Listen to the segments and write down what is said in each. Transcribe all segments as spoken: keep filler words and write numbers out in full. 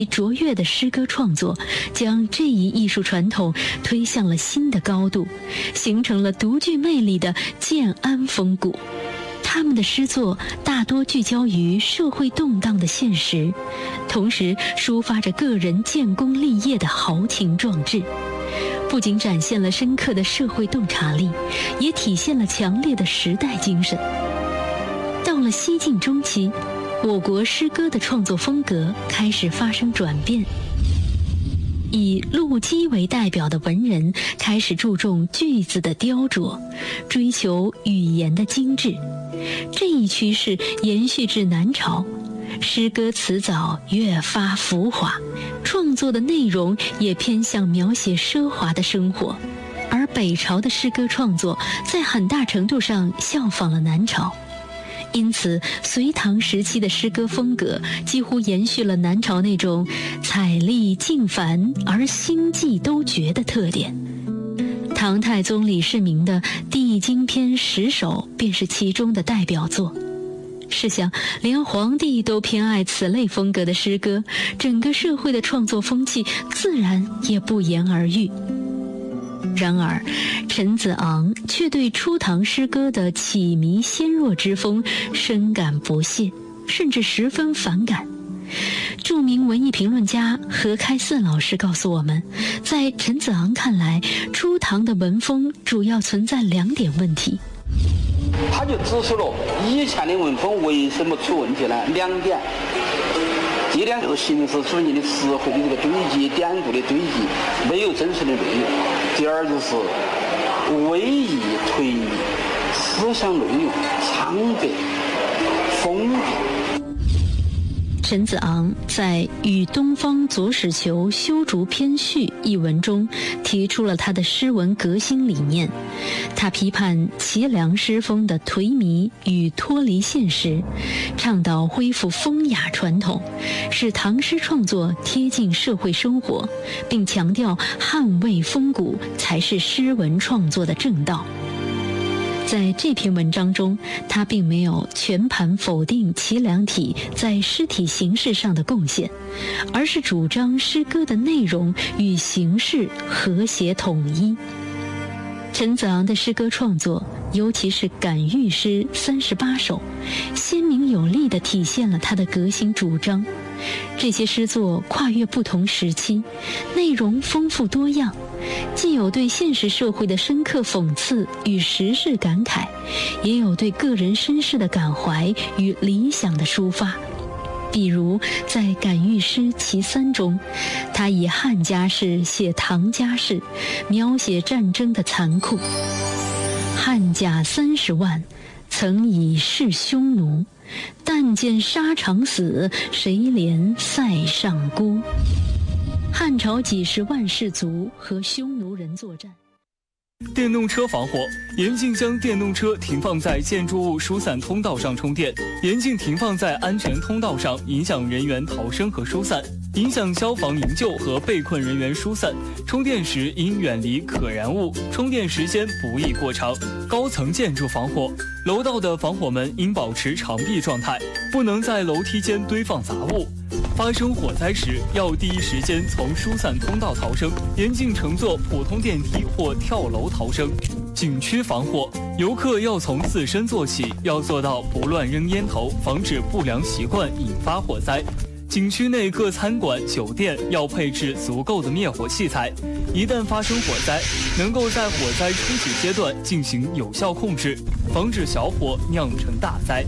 卓越的诗歌创作，将这一艺术传统推向了新的高度，形成了独具魅力的建安风骨。他们的诗作大多聚焦于社会动荡的现实，同时抒发着个人建功立业的豪情壮志，不仅展现了深刻的社会洞察力，也体现了强烈的时代精神。到了西晋中期，我国诗歌的创作风格开始发生转变，以陆机为代表的文人开始注重句子的雕琢，追求语言的精致。这一趋势延续至南朝，诗歌词藻越发浮华，创作的内容也偏向描写奢华的生活。而北朝的诗歌创作在很大程度上效仿了南朝，因此隋唐时期的诗歌风格几乎延续了南朝那种彩丽静繁而心迹都绝的特点。唐太宗李世民的《帝京篇十首》便是其中的代表作。试想，连皇帝都偏爱此类风格的诗歌，整个社会的创作风气自然也不言而喻。然而陈子昂却对初唐诗歌的绮靡纤弱之风深感不屑，甚至十分反感。著名文艺评论家何开四老师告诉我们，在陈子昂看来，初唐的文风主要存在两点问题。 他就指出了以前的文风为什么出问题呢？两点。第一点就是形式主义的词汇的这个堆积，典故的堆积，没有真实的内容。第二就是微意颓靡，思想内容苍白封闭。 陈子昂在《与东方左史求修竹篇序》一文中提出了他的诗文革新理念。他批判齐梁诗风的颓靡与脱离现实，倡导恢复风雅传统，使唐诗创作贴近社会生活，并强调捍卫风骨才是诗文创作的正道。在这篇文章中，他并没有全盘否定齐梁体在诗体形式上的贡献，而是主张诗歌的内容与形式和谐统一。陈子昂的诗歌创作，尤其是感遇诗三十八首，鲜明有力地体现了他的革新主张。这些诗作跨越不同时期，内容丰富多样，既有对现实社会的深刻讽刺与时事感慨，也有对个人身世的感怀与理想的抒发。比如在感遇诗其三中，他以汉家事写唐家事，描写战争的残酷。汉甲三十万，曾以示匈奴，但见沙场死，谁怜塞上孤。汉朝几十万士卒和匈奴人作战。 电动车防火，严禁将电动车停放在建筑物疏散通道上充电，严禁停放在安全通道上，影响人员逃生和疏散，影响消防营救和被困人员疏散。充电时应远离可燃物，充电时间不宜过长。高层建筑防火，楼道的防火门应保持长闭状态，不能在楼梯间堆放杂物。发生火灾时，要第一时间从疏散通道逃生，严禁乘坐普通电梯或跳楼逃生。景区防火，游客要从自身做起，要做到不乱扔烟头，防止不良习惯引发火灾。景区内各餐馆、酒店要配置足够的灭火器材，一旦发生火灾，能够在火灾初期阶段进行有效控制，防止小火酿成大灾。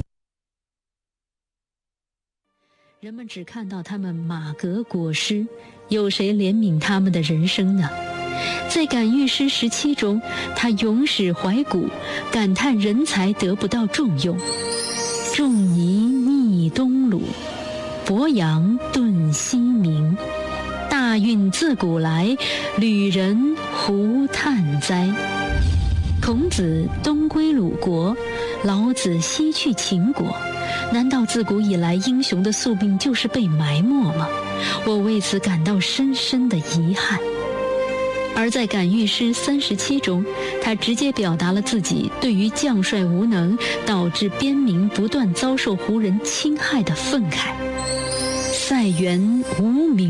人们只看到他们马革裹尸，有谁怜悯他们的人生呢？在感遇诗十七中，他咏史怀古，感叹人才得不到重用。仲尼逆东鲁，鄱阳遁西冥。大运自古来，旅人胡叹哉。孔子东归鲁国，老子西去秦国。难道自古以来英雄的宿命就是被埋没吗？我为此感到深深的遗憾。而在感遇诗三十七中，他直接表达了自己对于将帅无能导致边民不断遭受胡人侵害的愤慨。塞原无名。